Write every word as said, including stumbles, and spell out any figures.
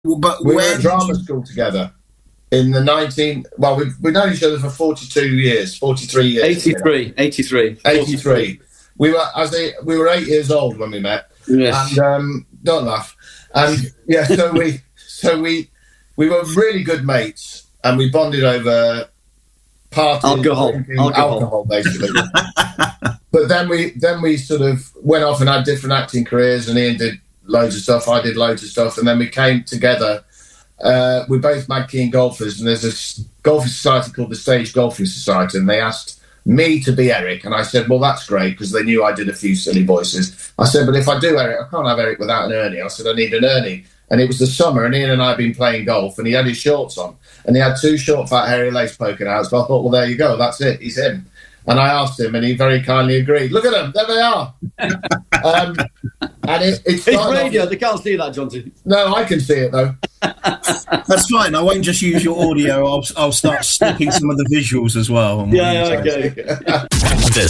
Well, but we where were at drama you... school together in the nineteen. Well, we've we've known each other for forty-two years, forty-three years. eighty-three, eighty-three, eighty-three. We were as a, we were eight years old when we met. Yes. And um, don't laugh. And yeah, so we so we we were really good mates, and we bonded over parties, alcohol, drinking, alcohol. alcohol, basically. But then we then we sort of went off and had different acting careers, and Ian did loads of stuff, I did loads of stuff, and then we came together. Uh, we're both mad keen golfers, and there's a golfing society called the Stage Golfing Society, and they asked me to be Eric, and I said, well, that's great, because they knew I did a few silly voices. I said, but if I do Eric, I can't have Eric without an Ernie. I said, I need an Ernie. And it was the summer, and Ian and I had been playing golf, and he had his shorts on, and he had two short, fat, hairy legs poking out, so I thought, well, there you go, that's it, he's him. And I asked him, and he very kindly agreed. Look at them, there they are. um, and it, it it's radio, off... they can't see that, Jonty. No, I can see it, though. That's fine, I won't just use your audio, I'll, I'll start snipping some of the visuals as well. Yeah, yeah, okay. The